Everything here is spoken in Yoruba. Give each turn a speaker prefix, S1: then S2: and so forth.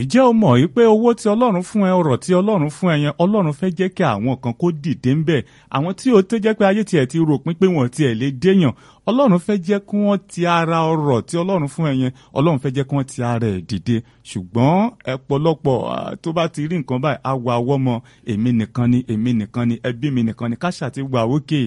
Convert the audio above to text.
S1: ǹjẹ́ o mọ̀ wípé owó tí Ọlọ́run fún ẹ, ọrọ̀ tí Ọlọ́run fún ẹ yẹn, Ọlọ́run fẹ́ jẹ́ kí àwọn kan kó dìde ń bẹ̀. Àwọn tí ó tó jẹ́ pé ayé tiẹ̀ ti rò pé wọ́n tiẹ̀ lè déyàn, Ọlọ́run fẹ́ jẹ́ kí wọ́n ti ara ọrọ̀ tí Ọlọ́run fún ẹ yẹn, Ọlọ́run fẹ́ jẹ́ kí wọ́n ti ara ẹ̀ dìde. Ṣùgbọ́n ọ̀pọ̀lọpọ̀ tó bá ti rí nǹkan báyìí, á wa ọwọ́ mọ́, èmi nìkan ni, ẹbí mi nìkan ni, káṣà ti wà òkè.